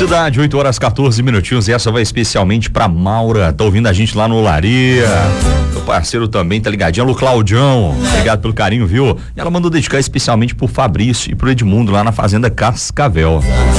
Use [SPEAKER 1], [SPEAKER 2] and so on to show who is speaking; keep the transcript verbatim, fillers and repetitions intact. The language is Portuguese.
[SPEAKER 1] Cidade, oito horas quatorze minutinhos, e essa vai especialmente pra Maura, tá ouvindo a gente lá no Laria. Meu parceiro também tá ligadinho, alô Claudião, obrigado pelo carinho, viu? E ela mandou dedicar especialmente pro Fabrício e pro Edmundo lá na Fazenda Cascavel.